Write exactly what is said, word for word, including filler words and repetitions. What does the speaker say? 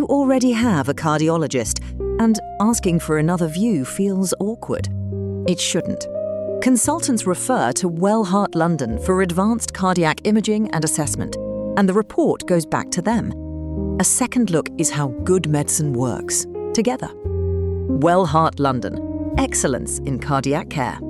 you already have a cardiologist and asking for another view feels awkward? It shouldn't. Consultants refer to Well Heart London for advanced cardiac imaging and assessment, and the report goes back to them. A second look is how good medicine works, together. Well Heart London. Excellence in cardiac care.